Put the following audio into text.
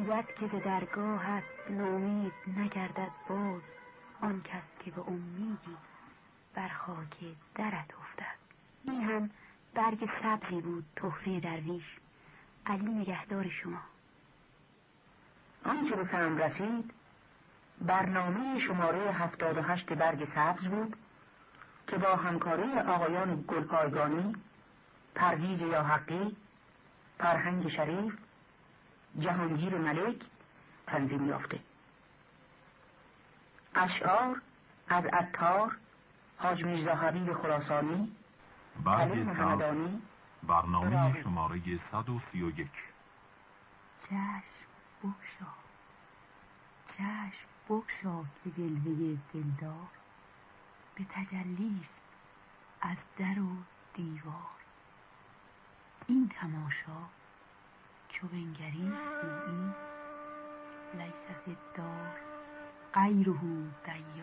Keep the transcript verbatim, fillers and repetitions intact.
ایزد که ز درگاهت نومید نگردد باز، آن کس که به امیدی بر خاک درت افتد. این هم برگ سبزی بود تحفه درویش. علی نگهدار شما. آنچه به فهم رسید برنامه شماره هفتاد و هشت برگ سبز بود که با همکاری آقایان گلپایگانی، پرویز یاحقی، فرهنگ شریف، جهانگیر ملک تنظیم یافته. اشعار از عطار، حاج میرزا حبیب خراسانی، برگ سبز، برنامه شماره صد و سی و یک. چشم بگشا، چشم بگشا که جلوه دلدار به تجلیست از در و دیوار. این تماشا چو بنگری گویی لیس فی الدار غیره دیار.